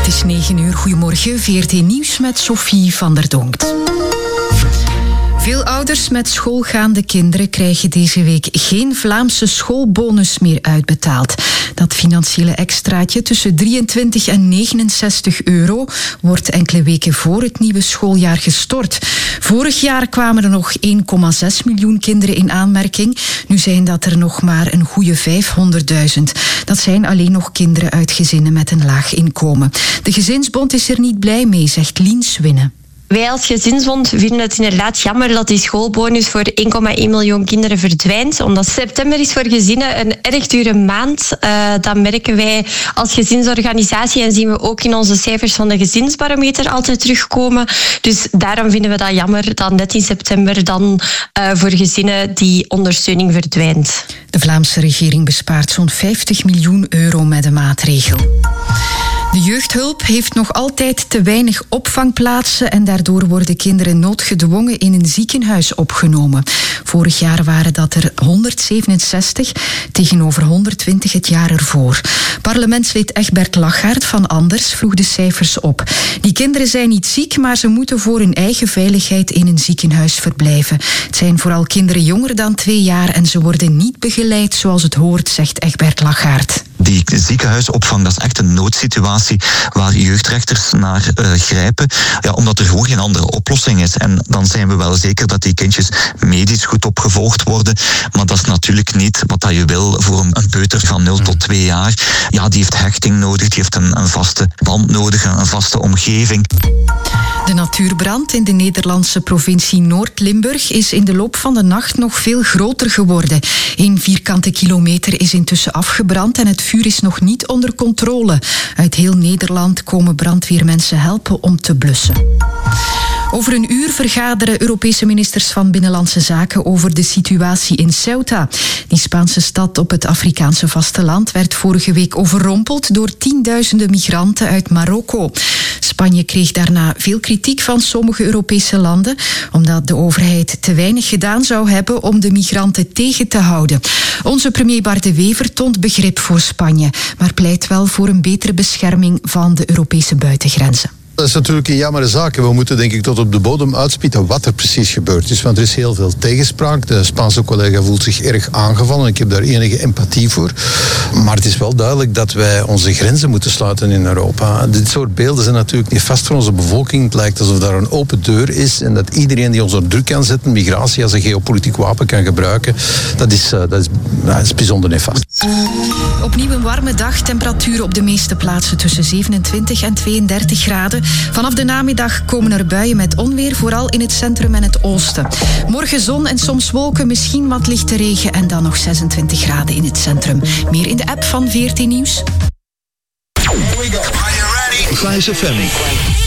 is 9 uur. Goedemorgen, VRT Nieuws met Sophie van der Donkt. Veel ouders met schoolgaande kinderen krijgen deze week geen Vlaamse schoolbonus meer uitbetaald. Dat financiële extraatje tussen 23 en 69 euro wordt enkele weken voor het nieuwe schooljaar gestort. Vorig jaar kwamen er nog 1,6 miljoen kinderen in aanmerking. Nu zijn dat er nog maar een goede 500.000. Dat zijn alleen nog kinderen uit gezinnen met een laag inkomen. De Gezinsbond is er niet blij mee, zegt Lien Swinnen. Wij als Gezinsbond vinden het inderdaad jammer dat die schoolbonus voor 1,1 miljoen kinderen verdwijnt. Omdat september is voor gezinnen een erg dure maand. Dat merken wij als gezinsorganisatie en zien we ook in onze cijfers van de gezinsbarometer altijd terugkomen. Dus daarom vinden we dat jammer dat net in september dan voor gezinnen die ondersteuning verdwijnt. De Vlaamse regering bespaart zo'n 50 miljoen euro met de maatregel. De jeugdhulp heeft nog altijd te weinig opvangplaatsen en daardoor worden kinderen noodgedwongen in een ziekenhuis opgenomen. Vorig jaar waren dat er 167 tegenover 120 het jaar ervoor. Parlementslid Egbert Lachaert van Anders vroeg de cijfers op. Die kinderen zijn niet ziek, maar ze moeten voor hun eigen veiligheid in een ziekenhuis verblijven. Het zijn vooral kinderen jonger dan 2 jaar en ze worden niet begeleid zoals het hoort, zegt Egbert Lachaert. Die ziekenhuisopvang, dat is echt een noodsituatie waar jeugdrechters naar grijpen, omdat er gewoon geen andere oplossing is. En dan zijn we wel zeker dat die kindjes medisch goed opgevolgd worden, maar dat is natuurlijk niet wat je wil voor een peuter van 0 tot 2 jaar. Ja, die heeft hechting nodig, die heeft een vaste band nodig, een vaste omgeving. De natuurbrand in de Nederlandse provincie Noord-Limburg is in de loop van de nacht nog veel groter geworden. 1 vierkante kilometer is intussen afgebrand en het vuur is nog niet onder controle. Uit heel Nederland komen brandweermensen helpen om te blussen. Over een uur vergaderen Europese ministers van Binnenlandse Zaken over de situatie in Ceuta. Die Spaanse stad op het Afrikaanse vasteland werd vorige week overrompeld door tienduizenden migranten uit Marokko. Spanje kreeg daarna veel kritiek van sommige Europese landen, omdat de overheid te weinig gedaan zou hebben om de migranten tegen te houden. Onze premier Bart De Wever toont begrip voor Spanje, maar pleit wel voor een betere bescherming van de Europese buitengrenzen. Dat is natuurlijk een jammere zaak. We moeten denk ik tot op de bodem uitspitten wat er precies gebeurd is. Want er is heel veel tegenspraak. De Spaanse collega voelt zich erg aangevallen. Ik heb daar enige empathie voor. Maar het is wel duidelijk dat wij onze grenzen moeten sluiten in Europa. Dit soort beelden zijn natuurlijk niet vast voor onze bevolking. Het lijkt alsof daar een open deur is en dat iedereen die ons onder druk kan zetten, migratie als een geopolitiek wapen kan gebruiken. Dat is bijzonder nefast. Opnieuw een warme dag. Temperatuur op de meeste plaatsen tussen 27 en 32 graden. Vanaf de namiddag komen er buien met onweer, vooral in het centrum en het oosten. Morgen zon en soms wolken, misschien wat lichte regen en dan nog 26 graden in het centrum. Meer in de app van VRT Nieuws. Here we go. Are you ready? 5FM.